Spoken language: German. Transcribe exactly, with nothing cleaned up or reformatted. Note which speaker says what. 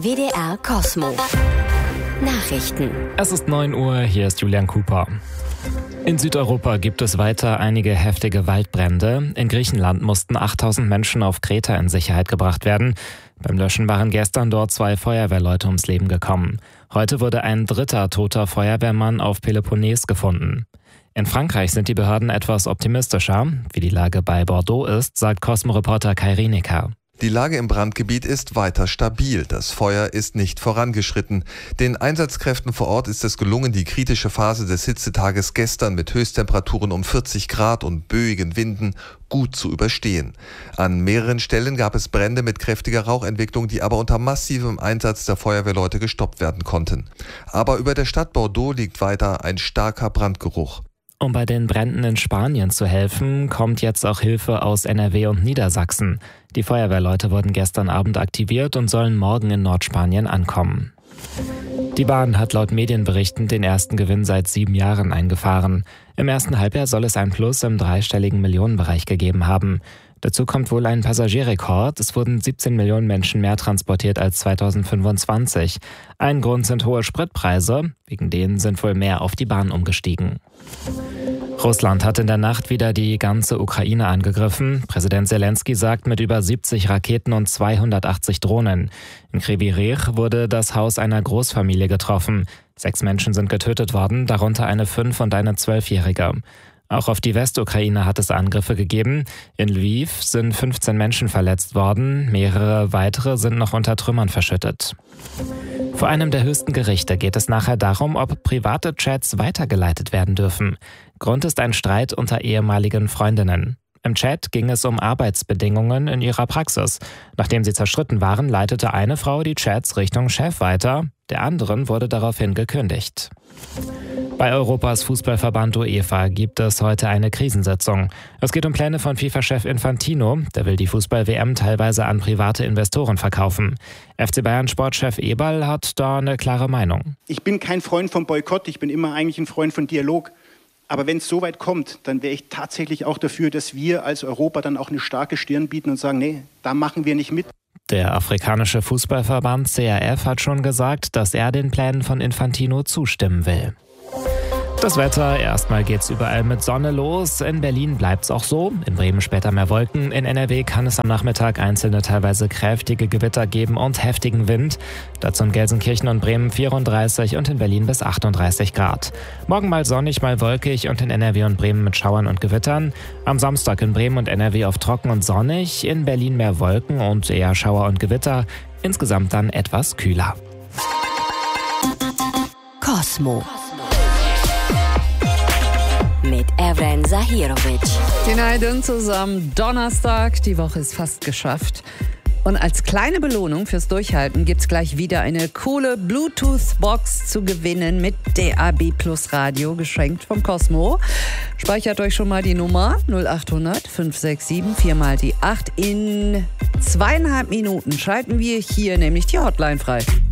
Speaker 1: W D R Kosmo. Nachrichten.
Speaker 2: Es ist neun Uhr, hier ist Julian Cooper. In Südeuropa gibt es weiter einige heftige Waldbrände. In Griechenland mussten achttausend Menschen auf Kreta in Sicherheit gebracht werden. Beim Löschen waren gestern dort zwei Feuerwehrleute ums Leben gekommen. Heute wurde ein dritter toter Feuerwehrmann auf Peloponnes gefunden. In Frankreich sind die Behörden etwas optimistischer. Wie die Lage bei Bordeaux ist, sagt Cosmo-Reporter Kai Rienecker.
Speaker 3: Die Lage im Brandgebiet ist weiter stabil. Das Feuer ist nicht vorangeschritten. Den Einsatzkräften vor Ort ist es gelungen, die kritische Phase des Hitzetages gestern mit Höchsttemperaturen um vierzig Grad und böigen Winden gut zu überstehen. An mehreren Stellen gab es Brände mit kräftiger Rauchentwicklung, die aber unter massivem Einsatz der Feuerwehrleute gestoppt werden konnten. Aber über der Stadt Bordeaux liegt weiter ein starker Brandgeruch.
Speaker 2: Um bei den Bränden in Spanien zu helfen, kommt jetzt auch Hilfe aus N R W und Niedersachsen. Die Feuerwehrleute wurden gestern Abend aktiviert und sollen morgen in Nordspanien ankommen. Die Bahn hat laut Medienberichten den ersten Gewinn seit sieben Jahren eingefahren. Im ersten Halbjahr soll es ein Plus im dreistelligen Millionenbereich gegeben haben. Dazu kommt wohl ein Passagierrekord. Es wurden siebzehn Millionen Menschen mehr transportiert als zweitausendfünfundzwanzig. Ein Grund sind hohe Spritpreise. Wegen denen sind wohl mehr auf die Bahn umgestiegen. Russland hat in der Nacht wieder die ganze Ukraine angegriffen. Präsident Zelensky sagt mit über siebzig Raketen und zweihundertachtzig Drohnen. In Kryvyi Rih wurde das Haus einer Großfamilie getroffen. Sechs Menschen sind getötet worden, darunter eine fünf- und eine zwölfjährige. Auch auf die Westukraine hat es Angriffe gegeben. In Lviv sind fünfzehn Menschen verletzt worden. Mehrere weitere sind noch unter Trümmern verschüttet. Vor einem der höchsten Gerichte geht es nachher darum, ob private Chats weitergeleitet werden dürfen. Grund ist ein Streit unter ehemaligen Freundinnen. Im Chat ging es um Arbeitsbedingungen in ihrer Praxis. Nachdem sie zerstritten waren, leitete eine Frau die Chats Richtung Chef weiter. Der anderen wurde daraufhin gekündigt. Bei Europas Fußballverband UEFA gibt es heute eine Krisensitzung. Es geht um Pläne von FIFA-Chef Infantino. Der will die Fußball-W M teilweise an private Investoren verkaufen. F C Bayern-Sportchef Eberl hat da eine klare Meinung.
Speaker 4: Ich bin kein Freund vom Boykott, ich bin immer eigentlich ein Freund von Dialog. Aber wenn es so weit kommt, dann wäre ich tatsächlich auch dafür, dass wir als Europa dann auch eine starke Stirn bieten und sagen, nee, da machen wir nicht mit.
Speaker 2: Der afrikanische Fußballverband C A F hat schon gesagt, dass er den Plänen von Infantino zustimmen will. Das Wetter, erstmal geht's überall mit Sonne los. In Berlin bleibt's auch so. In Bremen später mehr Wolken. In N R W kann es am Nachmittag einzelne teilweise kräftige Gewitter geben und heftigen Wind. Dazu in Gelsenkirchen und Bremen vierunddreißig und in Berlin bis achtunddreißig Grad. Morgen mal sonnig, mal wolkig und in N R W und Bremen mit Schauern und Gewittern. Am Samstag in Bremen und N R W auf trocken und sonnig. In Berlin mehr Wolken und eher Schauer und Gewitter. Insgesamt dann etwas kühler.
Speaker 1: Kosmo. Mit Evren Zahirovic.
Speaker 5: Goedenavond zusammen. Donnerstag, die Woche ist fast geschafft. Und als kleine Belohnung fürs Durchhalten gibt's gleich wieder eine coole Bluetooth-Box zu gewinnen mit D A B Plus Radio, geschenkt vom Kosmo. Speichert euch schon mal die Nummer null acht hundert fünf sechs sieben vier mal die acht. In zweieinhalb Minuten schalten wir hier nämlich die Hotline frei.